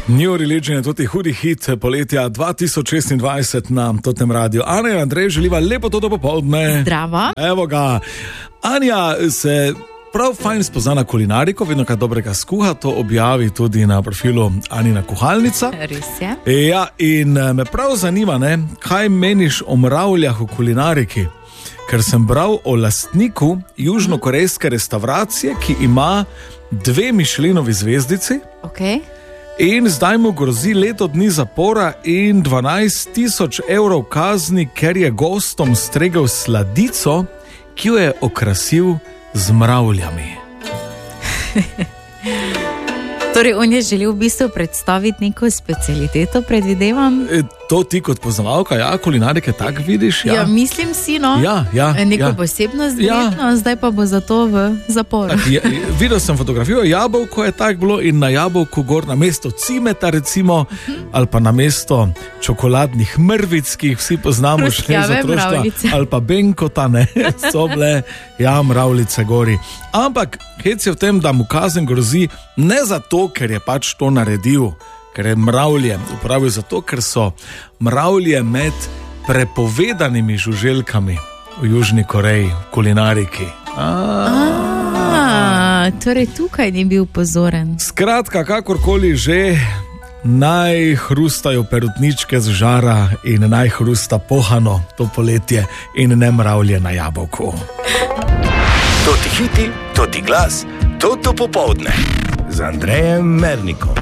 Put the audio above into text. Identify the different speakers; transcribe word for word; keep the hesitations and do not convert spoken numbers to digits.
Speaker 1: New Religion je tudi hudi hit poletja dva tisoč šestindvajset na Totem radiju. Anja in Andrej želiva lepo toto popoldne.
Speaker 2: Zdravo.
Speaker 1: Evo ga. Anja se prav fajn spozna na kulinariko, vedno kaj dobrega skuha, to objavi tudi na profilu Anina kuhalnica.
Speaker 2: Res je.
Speaker 1: Ja, in me prav zanima, ne, kaj meniš o mravljah v kulinariki. Ker sem bral o lastniku južnokorejske restauracije, ki ima dve Michelinovi zvezdici.
Speaker 2: Okay.
Speaker 1: In zdaj mu grozi leto dni zapora in dvanajst tisoč evrov kazni, ker je gostom stregel sladico, ki jo je okrasil z mravljami.
Speaker 2: Torej, on je želel v bistvu predstaviti neko specialiteto, predvidevam.
Speaker 1: E, to ti kot poznavalka, ja, kulinarike tak vidiš? Ja,
Speaker 2: ja mislim si, no.
Speaker 1: Ja, ja,
Speaker 2: neko
Speaker 1: ja.
Speaker 2: posebnost verjetno, ja. Zdaj pa bo zato v zaporu.
Speaker 1: Ja, videl sem fotografijo, jabolko je tak bilo in na jabolku gor na mesto cimeta recimo, uh-huh. ali pa na mesto čokoladnih mrvic, ki jih vsi poznamo še iz otroštva, ali pa benkota, ne, so bile, ja, mravljice gori. Ampak hec je v tem, da mu kazen grozi ne zato, ker je pač to naredil, ker je mravlje uporabil zato, ker so mravlje med prepovedanimi žuželkami v Južni Koreji, v kulinariki.
Speaker 2: A, torej tukaj ni bil pozoren.
Speaker 1: Skratka, kakorkoli že, naj hrustajo perutničke z žara in naj hrusta pohano to poletje in ne mravlje na jabolku.
Speaker 3: To ti hiti, to ti glas, to to popoldne z Andrejem Mernikom.